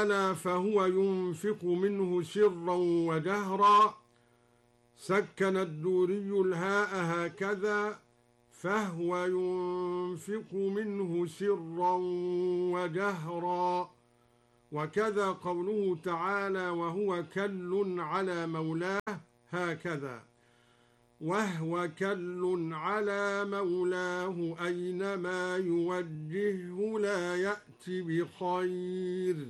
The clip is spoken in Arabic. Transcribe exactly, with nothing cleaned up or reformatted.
فهو ينفق منه سرا وجهرا. سكن الدوري الهاء هكذا، فهو ينفق منه سرا وجهرا. وكذا قوله تعالى وهو كل على مولاه هكذا، وهو كل على مولاه أينما يوجهه لا يأتي بخير.